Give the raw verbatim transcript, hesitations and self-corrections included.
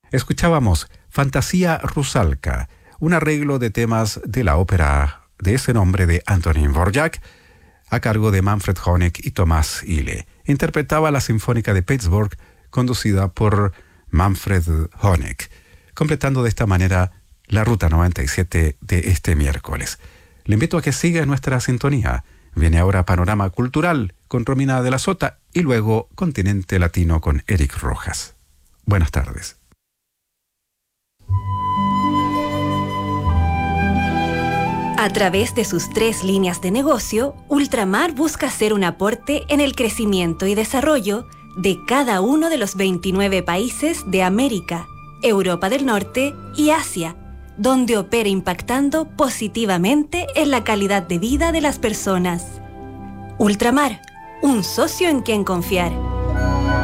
Escuchábamos Fantasía Rusalka, un arreglo de temas de la ópera de ese nombre de Antonín Dvořák, a cargo de Manfred Honeck y Tomás Ile. Interpretaba la Sinfónica de Pittsburgh, conducida por Manfred Honeck, completando de esta manera la Ruta noventa y siete de este miércoles. Le invito a que siga en nuestra sintonía. Viene ahora Panorama Cultural con Romina de la Sota y luego Continente Latino con Eric Rojas. Buenas tardes. A través de sus tres líneas de negocio, Ultramar busca hacer un aporte en el crecimiento y desarrollo de cada uno de los veintinueve países de América, Europa del Norte y Asia, donde opera impactando positivamente en la calidad de vida de las personas. Ultramar, un socio en quien confiar.